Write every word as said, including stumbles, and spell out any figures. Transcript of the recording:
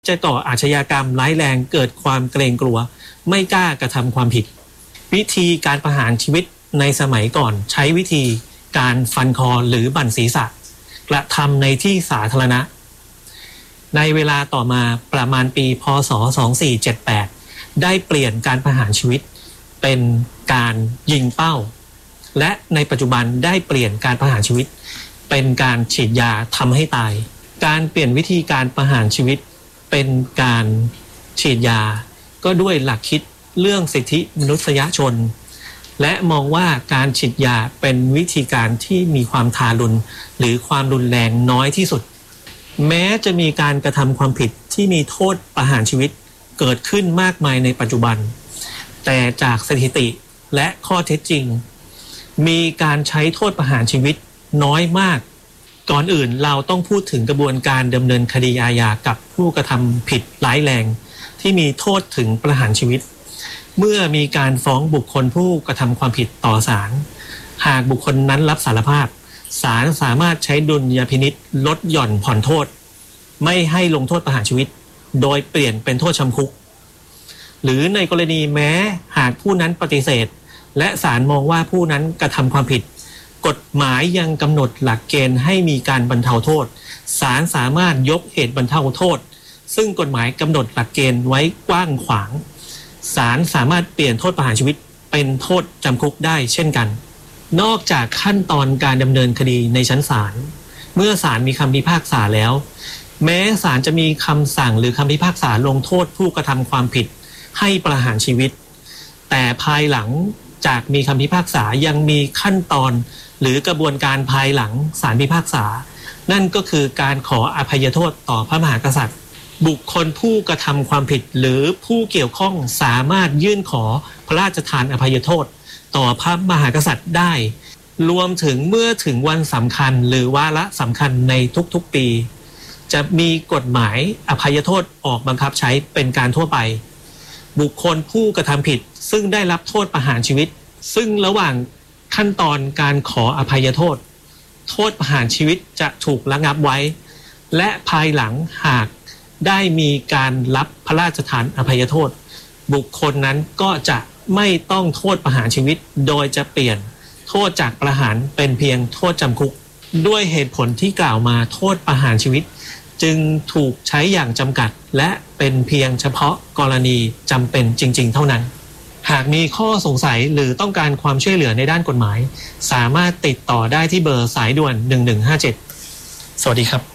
จะก่ออาชญากรรมร้ายแรงเกิดความเกรงกลัวไม่กล้ากระทำความผิดวิธีการประหารชีวิตในสมัยก่อนใช้วิธีการฟันคอหรือบั่นศีรษะกระทำในที่สาธารณะในเวลาต่อมาประมาณปีพ.ศ. สองพันสี่ร้อยเจ็ดสิบแปดได้เปลี่ยนการประหารชีวิตเป็นการยิงเป้าและในปัจจุบันได้เปลี่ยนการประหารชีวิตเป็นการฉีดยาทำให้ตายการเปลี่ยนวิธีการประหารชีวิตเป็นการฉีดยาก็ด้วยหลักคิดเรื่องสิทธิมนุษยชนและมองว่าการฉีดยาเป็นวิธีการที่มีความทารุณหรือความรุนแรงน้อยที่สุดแม้จะมีการกระทำความผิดที่มีโทษประหารชีวิตเกิดขึ้นมากมายในปัจจุบันแต่จากสถิติและข้อเท็จจริงมีการใช้โทษประหารชีวิตน้อยมากก่อนอื่นเราต้องพูดถึงกระบวนการดำเนินคดีอาญากับผู้กระทำผิดร้ายแรงที่มีโทษถึงประหารชีวิตเมื่อมีการฟ้องบุคคลผู้กระทำความผิดต่อศาลหากบุคคลนั้นรับสารภาพศาลสามารถใช้ดุลยพินิจลดหย่อนผ่อนโทษไม่ให้ลงโทษประหารชีวิตโดยเปลี่ยนเป็นโทษจำคุกหรือในกรณีแม้หากผู้นั้นปฏิเสธและศาลมองว่าผู้นั้นกระทำความผิดกฎหมายยังกำหนดหลักเกณฑ์ให้มีการบรรเทาโทษศาลสามารถยกเหตุบรรเทาโทษซึ่งกฎหมายกำหนดหลักเกณฑ์ไว้กว้างขวางศาลสามารถเปลี่ยนโทษประหารชีวิตเป็นโทษจำคุกได้เช่นกันนอกจากขั้นตอนการดำเนินคดีในชั้นศาลเมื่อศาลมีคำพิพากษาแล้วแม้ศาลจะมีคำสั่งหรือคำพิพากษาลงโทษผู้กระทำความผิดให้ประหารชีวิตแต่ภายหลังจากมีคำพิพากษายังมีขั้นตอนหรือกระบวนการภายหลังศาลพิพากษานั่นก็คือการขออภัยโทษต่อพระมหากษัตริย์บุคคลผู้กระทำความผิดหรือผู้เกี่ยวข้องสามารถยื่นขอพระราชทานอภัยโทษต่อพระมหากษัตริย์ได้รวมถึงเมื่อถึงวันสำคัญหรือวาระสำคัญในทุกๆปีจะมีกฎหมายอภัยโทษออกบังคับใช้เป็นการทั่วไปบุคคลผู้กระทำผิดซึ่งได้รับโทษประหารชีวิตซึ่งระหว่างขั้นตอนการขออภัยโทษโทษประหารชีวิตจะถูกระงับไว้และภายหลังหากได้มีการรับพระราชทานอภัยโทษบุคคลนั้นก็จะไม่ต้องโทษประหารชีวิตโดยจะเปลี่ยนโทษจากประหารเป็นเพียงโทษจำคุกด้วยเหตุผลที่กล่าวมาโทษประหารชีวิตจึงถูกใช้อย่างจำกัดและเป็นเพียงเฉพาะกรณีจำเป็นจริงๆเท่านั้นหากมีข้อสงสัยหรือต้องการความช่วยเหลือในด้านกฎหมายสามารถติดต่อได้ที่เบอร์สายด่วนหนึ่งหนึ่งห้าเจ็ดสวัสดีครับ